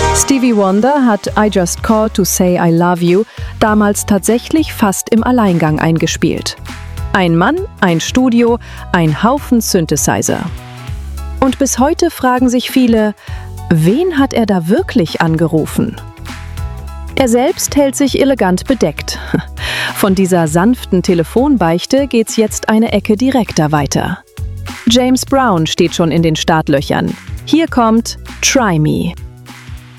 Stevie Wonder hat I Just Called to Say I Love You damals tatsächlich fast im Alleingang eingespielt. Ein Mann, ein Studio, ein Haufen Synthesizer. Und bis heute fragen sich viele, wen hat er da wirklich angerufen? Er selbst hält sich elegant bedeckt. Von dieser sanften Telefonbeichte geht's jetzt eine Ecke direkter weiter. James Brown steht schon in den Startlöchern. Hier kommt Try Me.